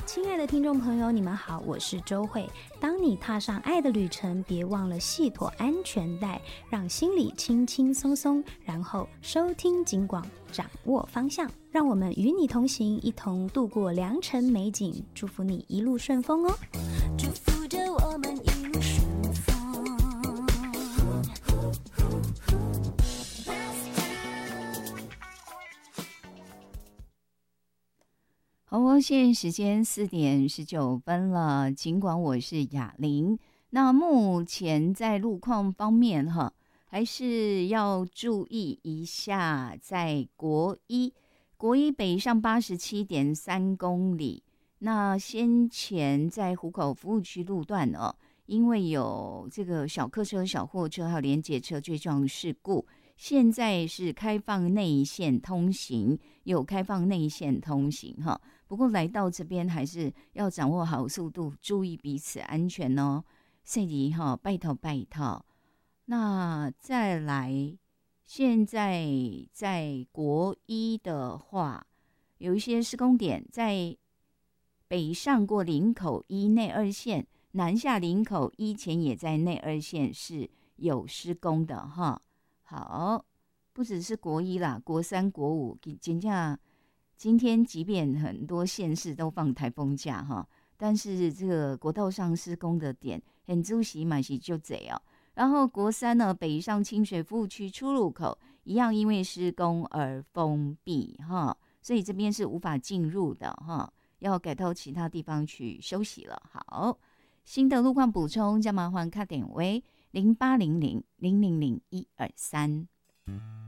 亲爱的听众朋友，你们好，我是周慧。当你踏上爱的旅程，别忘了系妥安全带，让心里轻轻松松，然后收听警广，掌握方向，让我们与你同行，一同度过良辰美景。祝福你一路顺风哦！ 祝福着我们一路顺风。 好，现在时间4:19了。尽管我是雅玲，那目前在路况方面还是要注意一下，在国一北上87.3公里。那先前在湖口服务区路段因为有这个小客车、小货车还有联结车追撞事故，现在是开放内线通行，有开放内线通行不过来到这边还是要掌握好速度，注意彼此安全哦。所以拜托。那再来，现在在国一的话，有一些施工点，在北上过林口一内二线，南下林口一前也在内二线是有施工的好，不只是国一啦，国三、国五，真正今天即便很多县市都放台风假但是这个国道上施工的点很主席嘛是就这样。然后国三呢，北上清水服务区出入口一样因为施工而封闭所以这边是无法进入的要改到其他地方去休息了。好，新的路况补充，将麻烦卡点为0800000123。